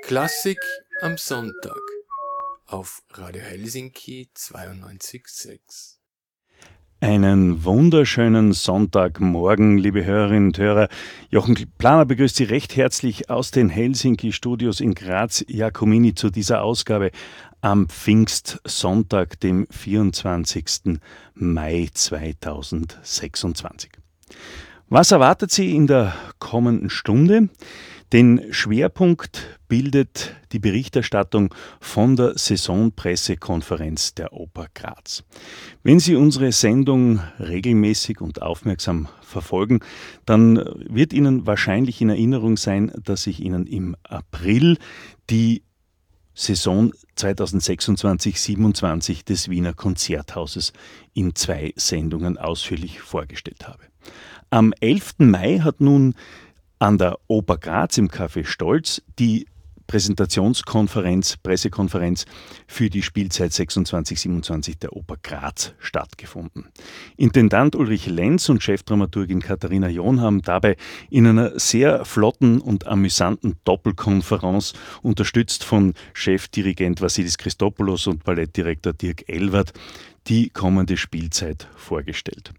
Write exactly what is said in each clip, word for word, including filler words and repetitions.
Klassik am Sonntag auf Radio Helsinki zweiundneunzig Komma sechs. Einen wunderschönen Sonntagmorgen, liebe Hörerinnen und Hörer. Jochen Planer begrüßt Sie recht herzlich aus den Helsinki-Studios in Graz-Jakomini zu dieser Ausgabe am Pfingstsonntag, dem vierundzwanzigsten Mai zweitausendsechsundzwanzig. Was erwartet Sie in der kommenden Stunde? Den Schwerpunkt bildet die Berichterstattung von der Saisonpressekonferenz der Oper Graz. Wenn Sie unsere Sendung regelmäßig und aufmerksam verfolgen, dann wird Ihnen wahrscheinlich in Erinnerung sein, dass ich Ihnen im April die Saison zweitausendsechsundzwanzig siebenundzwanzig des Wiener Konzerthauses in zwei Sendungen ausführlich vorgestellt habe. Am elften Mai hat nun an der Oper Graz im Café Stolz die Präsentationskonferenz, Pressekonferenz für die Spielzeit sechsundzwanzig siebenundzwanzig der Oper Graz stattgefunden. Intendant Ulrich Lenz und Chefdramaturgin Katharina John haben dabei in einer sehr flotten und amüsanten Doppelkonferenz, unterstützt von Chefdirigent Vassilis Christopoulos und Ballettdirektor Dirk Elwert, die kommende Spielzeit vorgestellt.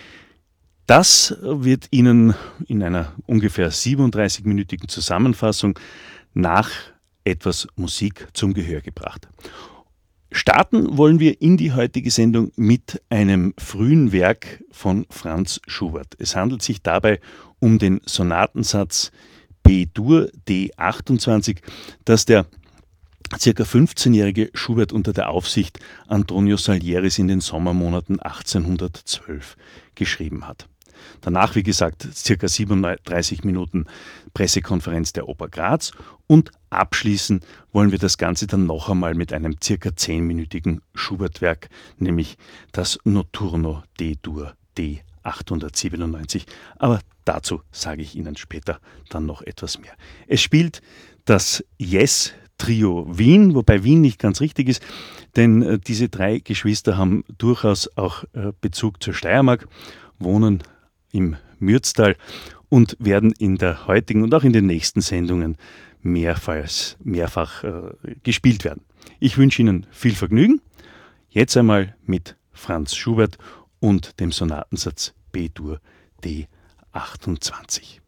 Das wird Ihnen in einer ungefähr siebenunddreißig-minütigen Zusammenfassung nach etwas Musik zum Gehör gebracht. Starten wollen wir in die heutige Sendung mit einem frühen Werk von Franz Schubert. Es handelt sich dabei um den Sonatensatz B-Dur D achtundzwanzig, das der circa fünfzehnjährige Schubert unter der Aufsicht Antonio Salieris in den Sommermonaten achtzehnhundertzwölf geschrieben hat. Danach, wie gesagt, circa siebenunddreißig Minuten Pressekonferenz der Oper Graz und abschließen wollen wir das Ganze dann noch einmal mit einem circa zehnminütigen Schubert-Werk, nämlich das Notturno D-Dur D achthundertsiebenundneunzig. Aber dazu sage ich Ihnen später dann noch etwas mehr. Es spielt das Yes Trio Wien, wobei Wien nicht ganz richtig ist, denn äh, diese drei Geschwister haben durchaus auch äh, Bezug zur Steiermark, wohnen im Mürztal und werden in der heutigen und auch in den nächsten Sendungen mehrfach, mehrfach äh, gespielt werden. Ich wünsche Ihnen viel Vergnügen. Jetzt einmal mit Franz Schubert und dem Sonatensatz B-Dur D achtundzwanzig.